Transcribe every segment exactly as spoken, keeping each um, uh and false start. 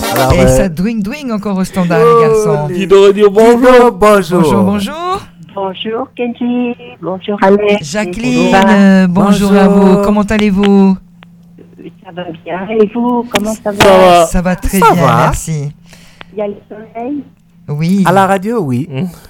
Alors, Et euh, ça douing douing encore au standard, oh, les garçons. les- Guido Radio, bonjour. Guido, bonjour. Bonjour, bonjour. Bonjour Kenji, bonjour Alex. Jacqueline, Ça va, euh, bonjour, à Bonjour. vous. Comment allez-vous? ça va bien. Et vous, comment ça va? Ça va. Ça va très Ça bien, va. merci. Il y a le soleil. Oui. À la radio, oui.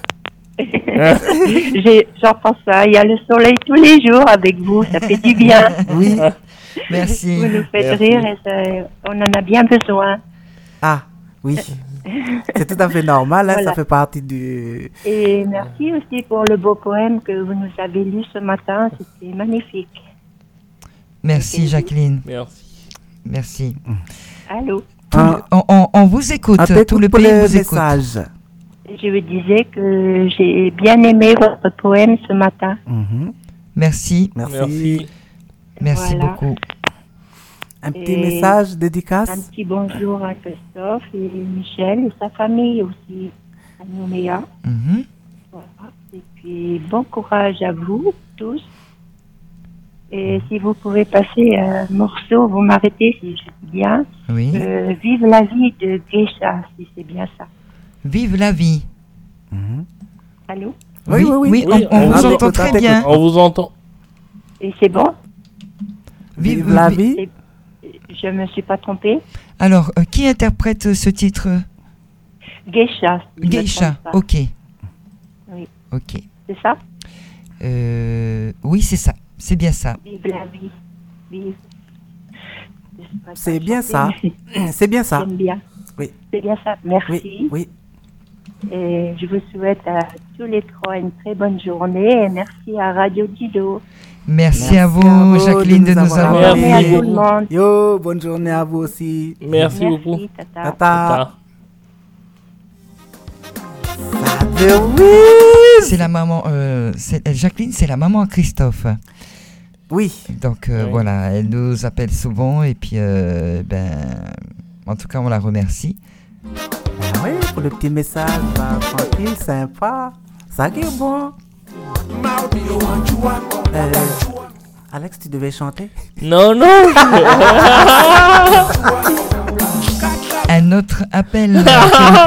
J'ai- J'entends ça. Il y a le soleil tous les jours avec vous. Ça fait du bien. Oui. Merci. Vous nous faites Merci. rire et ça- on en a bien besoin. Ah, oui. C'est tout à fait normal, hein, Voilà. ça fait partie du... Et merci aussi pour le beau poème que vous nous avez lu ce matin. C'était magnifique. Merci, Jacqueline. Merci. Merci. Allô? Tout Un- le- on, on- on vous écoute. un peu Tout le pour pays le vous écoute. message. Je vous disais que j'ai bien aimé votre poème ce matin. Mhm. Merci. Merci. Merci. Merci Voilà. beaucoup. Un petit Et message Un dédicace. petit bonjour à Christophe et Michel et sa famille aussi, à Nouméa. Mhm. Voilà. Et puis bon courage à vous tous. Et si vous pouvez passer un morceau, vous m'arrêtez si je dis bien. Oui. Euh, Vive la vie de Geisha, si c'est bien ça. Vive la vie. Mhm. Allô? Oui, oui, oui. Oui, Oui, on, on on vous vous entend écoute, très on bien. On vous entend. Et c'est bon? Vive la vie. Et je me suis pas trompée? Alors, euh, qui interprète ce titre? Geisha. si je me Geisha. trompe pas. Ok. Oui. Ok. C'est ça? Euh, oui, c'est ça. C'est bien ça. Vive la vie. Vive. Je sais pas C'est chanter, bien ça. mais C'est bien ça. J'aime bien. Oui. C'est bien ça. Merci. Oui, oui. Et je vous souhaite à tous les trois une très bonne journée et merci à Radio Dido. Merci, Merci à vous, Jacqueline, de nous avoir appelé. Bonne journée à Merci. tout le monde. Yo, bonne journée à vous aussi. Merci, beaucoup. Tata. Tata. Tata. Radio Whiz. C'est la maman. euh, c'est- euh, Jacqueline, c'est la maman à Christophe. Oui. Donc euh, Oui. voilà, elle nous appelle souvent et puis euh, ben, en tout cas, on la remercie. Ah oui, pour le petit message, bah, tranquille, sympa. Ça qui est bon. Euh, Alex, tu devais chanter? Non, non. Un autre appel.